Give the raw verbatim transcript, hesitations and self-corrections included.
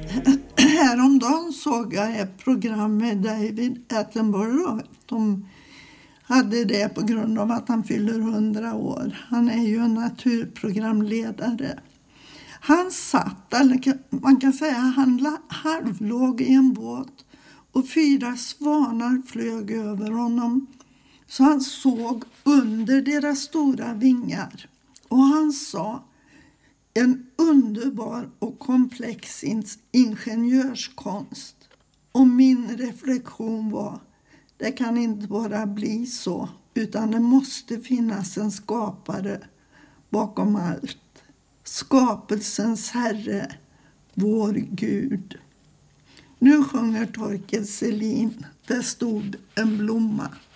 Häromdagen såg jag ett program med David Attenborough. De hade det på grund av att han fyller hundra år. Han är ju en naturprogramledare. Han satt, eller man kan säga han halvlåg i en båt och fyra svanar flög över honom. Så han såg under deras stora vingar. Och han sa: en underbar och komplex ingenjörskonst. Och min reflektion var: det kan inte bara bli så, utan det måste finnas en skapare bakom allt. Skapelsens Herre, vår Gud. Nu sjunger Torkel Selin, det stod en blomma.